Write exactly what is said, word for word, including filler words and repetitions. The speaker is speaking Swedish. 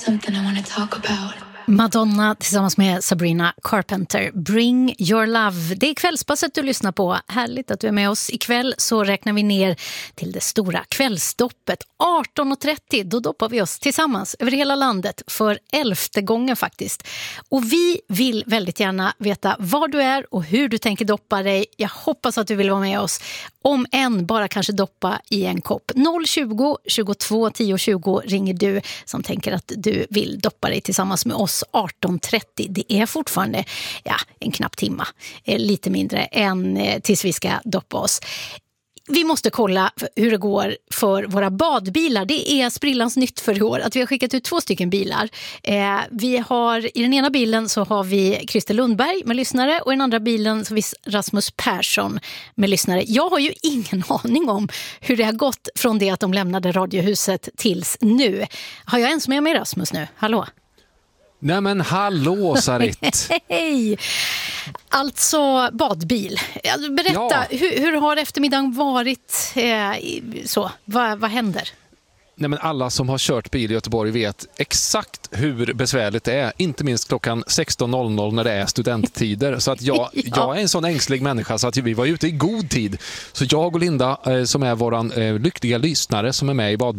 something I want to talk about. Madonna tillsammans med Sabrina Carpenter. Bring your love. Det är kvällspasset du lyssnar på. Härligt att du är med oss. Ikväll så räknar vi ner till det stora kvällsdoppet. arton och trettio, då doppar vi oss tillsammans över hela landet för elfte gången faktiskt. Och vi vill väldigt gärna veta var du är och hur du tänker doppa dig. Jag hoppas att du vill vara med oss. Om en bara kanske doppa i en kopp. noll tjugo, tjugotvå, tio tjugo ringer du som tänker att du vill doppa dig tillsammans med oss. arton trettio, det är fortfarande ja, en knapp timma, lite mindre än tills vi ska doppa oss. Vi måste kolla hur det går för våra badbilar. Det är sprillans nytt för i år att vi har skickat ut två stycken bilar. Eh, vi har, i den ena bilen så har vi Christer Lundberg med lyssnare och i den andra bilen så har vi Rasmus Persson med lyssnare. Jag har ju ingen aning om hur det har gått från det att de lämnade Radiohuset tills nu. Har jag ens med mig Rasmus nu? Hallå? Nej men hallå Sarit. Hej! Alltså badbil. Berätta, Ja. hur, hur har eftermiddagen varit? Eh, så, vad, vad händer? Nej, men alla som har kört bil i Göteborg vet exakt hur besvärligt det är. Inte minst klockan sexton noll noll när det är studenttider. Så att jag, Ja. jag är en sån ängslig människa så att vi var ute i god tid. Så jag och Linda eh, som är våran eh, lyckliga lyssnare som är med i badbilen